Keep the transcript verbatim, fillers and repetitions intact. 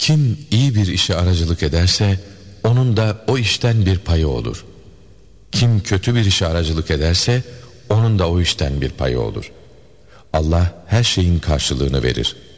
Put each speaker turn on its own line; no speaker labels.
Kim iyi bir işe aracılık ederse onun da o işten bir payı olur. Kim kötü bir işe aracılık ederse onun da o işten bir payı olur. Allah her şeyin karşılığını verir.